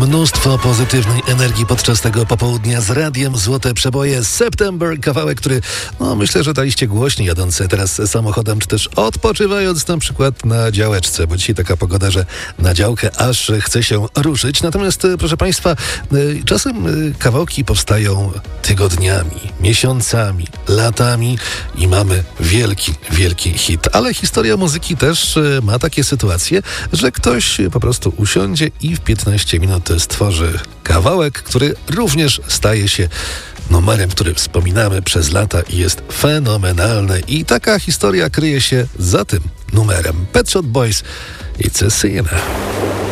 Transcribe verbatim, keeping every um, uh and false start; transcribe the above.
Mnóstwo pozytywnej energii podczas tego popołudnia z radiem Złote Przeboje. September, kawałek, który no myślę, że daliście głośniej jadąc teraz samochodem, czy też odpoczywając na przykład na działeczce, bo dzisiaj taka pogoda, że na działkę aż chce się ruszyć. Natomiast proszę Państwa, czasem kawałki powstają tygodniami, miesiącami, latami i mamy wielki, wielki hit. Ale historia muzyki też ma takie sytuacje, że ktoś po prostu usiądzie i w piętnaście minut stworzy kawałek, który również staje się numerem, który wspominamy przez lata i jest fenomenalny. I taka historia kryje się za tym numerem. Pet Shop Boys, It's a Sin.